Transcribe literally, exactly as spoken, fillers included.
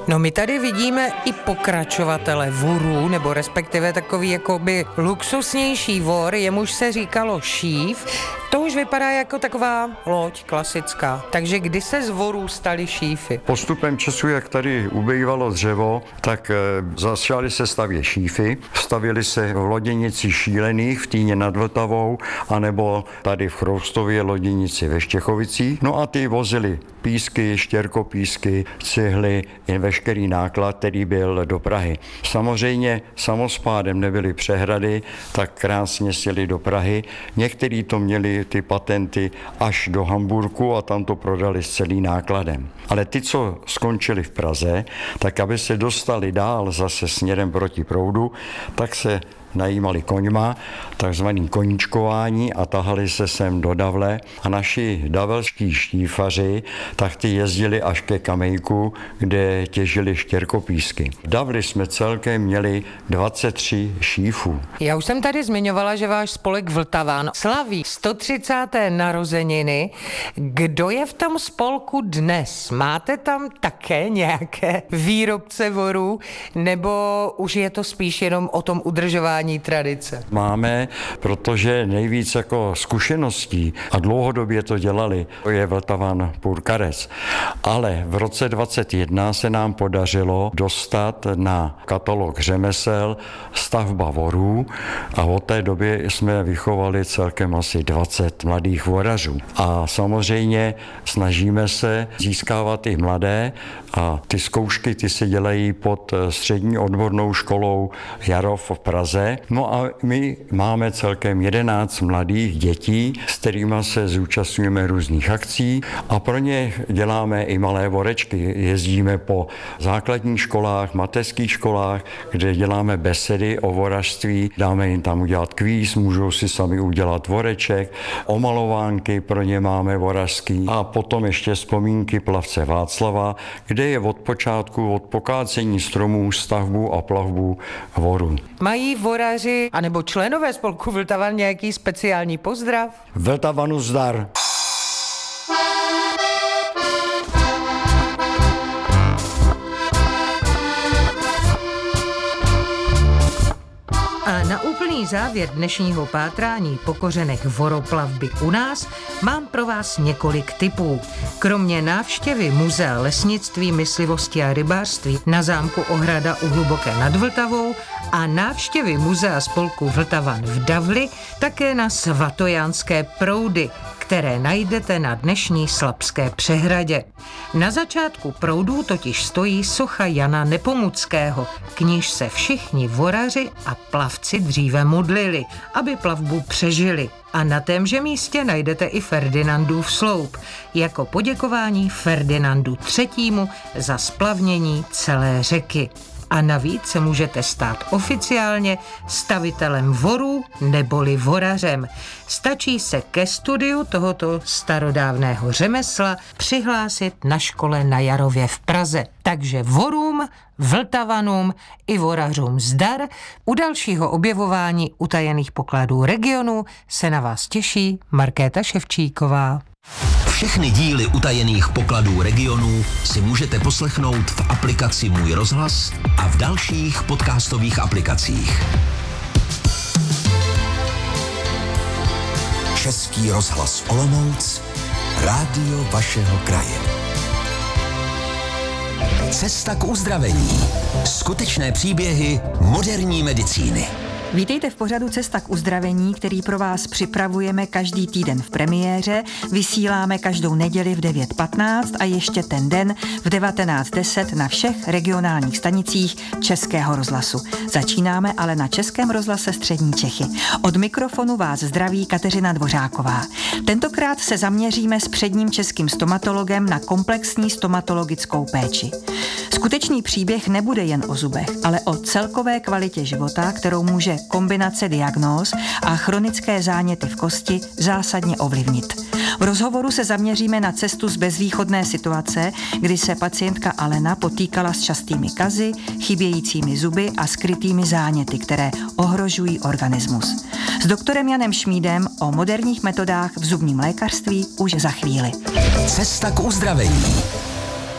No my tady vidíme i pokračovatele vorů, nebo respektive takový jakoby luxusnější vor, jemuž se říkalo šíf. To už vypadá jako taková loď klasická. Takže kdy se z vorů staly šífy? Postupem času, jak tady ubývalo dřevo, tak začaly se stavět šífy. Stavili se v loděnici Šílených v Týně nad Vltavou, anebo tady v Chroustově loděnici ve Štěchovicích. No a ty vozili písky, štěrkopísky, cihly, i veškerý náklad, který byl do Prahy. Samozřejmě samospádem nebyly přehrady, tak krásně sjeli do Prahy. Někteří to měli ty patenty až do Hamburku a tam to prodali s celým nákladem. Ale ty, co skončili v Praze, tak aby se dostali dál zase směrem proti proudu, tak se najímali koňma, takzvaný koníčkování a tahali se sem do Davle a naši davelští štífaři tak ty jezdili až ke Kamejku, kde těžili štěrkopísky. V Davli jsme celkem měli dvacet tři šífů. Já už jsem tady zmiňovala, že váš spolek Vltavan slaví sto třicáté narozeniny. Kdo je v tom spolku dnes? Máte tam také nějaké výrobce vorů, nebo už je to spíš jenom o tom udržování tradice? Máme, protože nejvíc jako zkušeností a dlouhodobě to dělali, to je Vltavan Purkarec. Ale v roce dvacet jedna se nám podařilo dostat na katalog řemesel stavba vorů a od té doby jsme vychovali celkem asi dvacet mladých vorařů. A samozřejmě snažíme se získávat i mladé a ty zkoušky ty se dělají pod střední odbornou školou Jarov v Praze. No a my máme celkem jedenáct mladých dětí, s kterými se zúčastňujeme různých akcí a pro ně děláme i malé vorečky. Jezdíme po základních školách, mateřských školách, kde děláme besedy o vorařství, dáme jim tam udělat kvíz, můžou si sami udělat voreček, omalovánky pro ně máme vorařský a potom ještě vzpomínky plavce Václava, kde je od počátku, od pokácení stromů, stavbu a plavbu vorů. Mají voraři anebo členové spolku Vltavan nějaký speciální pozdrav? Vltavanu zdar! A na úplný závěr dnešního pátrání po kořenech voroplavby u nás mám pro vás několik tipů. Kromě návštěvy Muzea lesnictví, myslivosti a rybářství na zámku Ohrada u Hluboké nad Vltavou a návštěvy Muzea spolku Vltavan v Davli také na svatojánské proudy, které najdete na dnešní Slapské přehradě. Na začátku proudů totiž stojí socha Jana Nepomuckého, k níž se všichni voraři a plavci dříve modlili, aby plavbu přežili. A na témže místě najdete i Ferdinandův sloup, jako poděkování Ferdinandu třetímu za splavnění celé řeky. A navíc se můžete stát oficiálně stavitelem vorů neboli vorařem. Stačí se ke studiu tohoto starodávného řemesla přihlásit na škole na Jarově v Praze. Takže vorům, Vltavanům i vorařům zdar. U dalšího objevování utajených pokladů regionu se na vás těší Markéta Ševčíková. Všechny díly utajených pokladů regionů si můžete poslechnout v aplikaci Můj rozhlas a v dalších podcastových aplikacích. Český rozhlas Olomouc, rádio vašeho kraje. Cesta k uzdravení. Skutečné příběhy moderní medicíny. Vítejte v pořadu Cesta k uzdravení, který pro vás připravujeme každý týden v premiéře, vysíláme každou neděli v devět patnáct a ještě ten den v devatenáct deset na všech regionálních stanicích Českého rozhlasu. Začínáme ale na Českém rozhlase Střední Čechy. Od mikrofonu vás zdraví Kateřina Dvořáková. Tentokrát se zaměříme s předním českým stomatologem na komplexní stomatologickou péči. Skutečný příběh nebude jen o zubech, ale o celkové kvalitě života, kterou může kombinace diagnóz a chronické záněty v kosti zásadně ovlivnit. V rozhovoru se zaměříme na cestu z bezvýchodné situace, kdy se pacientka Alena potýkala s častými kazy, chybějícími zuby a skrytými záněty, které ohrožují organismus. S doktorem Janem Šmídem o moderních metodách v zubním lékařství už za chvíli. Cesta k uzdravení.